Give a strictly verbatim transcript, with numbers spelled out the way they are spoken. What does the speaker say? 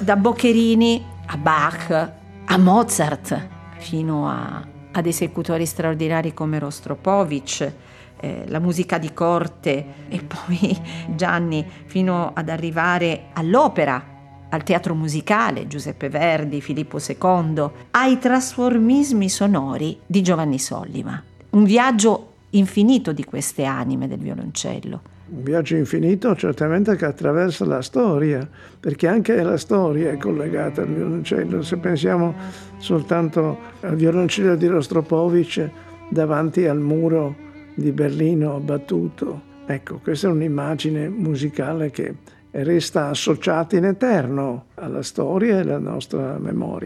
Da Boccherini a Bach, a Mozart, fino a, ad esecutori straordinari come Rostropovich, eh, la musica di corte e poi Gianni fino ad arrivare all'opera, al teatro musicale, Giuseppe Verdi, Filippo secondo, ai trasformismi sonori di Giovanni Sollima. Un viaggio infinito di queste anime del violoncello. Un viaggio infinito certamente che attraversa la storia, perché anche la storia è collegata al violoncello. Se pensiamo soltanto al violoncello di Rostropovich davanti al muro di Berlino abbattuto, ecco, questa è un'immagine musicale che resta associata in eterno alla storia e alla nostra memoria.